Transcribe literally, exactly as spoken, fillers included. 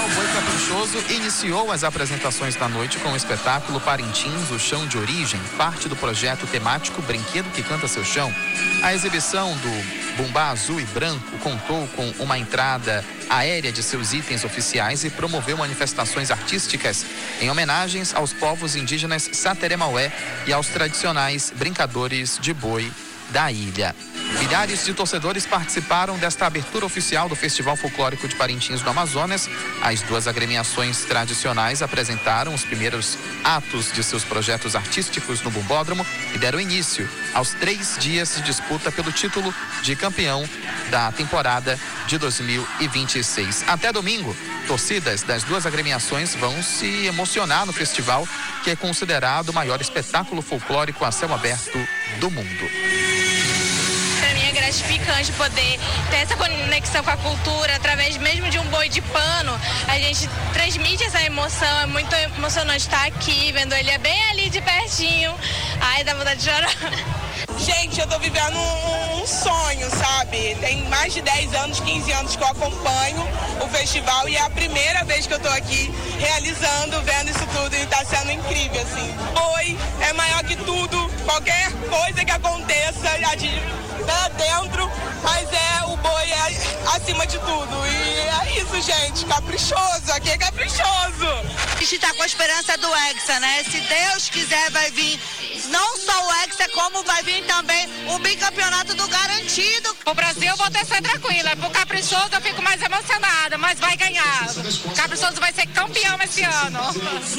Festival Boi Caprichoso iniciou as apresentações da noite com o espetáculo Parintins, o Chão de Origem, parte do projeto temático Brinquedo que Canta Seu Chão. A exibição do Bumbá Azul e Branco contou com uma entrada aérea de seus itens oficiais e promoveu manifestações artísticas em homenagens aos povos indígenas Sateré-Maué e aos tradicionais brincadores de boi da ilha. Milhares de torcedores participaram desta abertura oficial do Festival Folclórico de Parintins do Amazonas. As duas agremiações tradicionais apresentaram os primeiros atos de seus projetos artísticos no Bumbódromo e deram início aos três dias de disputa pelo título de campeão da temporada de dois mil e vinte e seis. Até domingo, torcidas das duas agremiações vão se emocionar no festival, que é considerado o maior espetáculo folclórico a céu aberto do mundo. É gratificante poder ter essa conexão com a cultura através mesmo de um boi de pano. A gente transmite essa emoção, é muito emocionante estar aqui, vendo ele é bem ali de pertinho. Ai, dá vontade de chorar. Gente, eu tô vivendo um, um sonho, sabe? Tem mais de dez anos, quinze anos que eu acompanho o festival e é a primeira vez que eu tô aqui realizando, vendo isso tudo e tá sendo incrível, assim. Boi é maior que tudo, qualquer coisa que aconteça, a gente tá dentro, mas é o boi é acima de tudo. E é isso, gente, caprichoso, aqui é caprichoso. A gente tá com a esperança do Hexa, né? Se Deus quiser, vai vir não só o Hexa, como vai vir também o bicampeonato do Garantido. O Brasil eu vou ter ser tranquila, pro Caprichoso eu fico mais emocionada, mas vai ganhar. O Caprichoso vai ser campeão esse ano.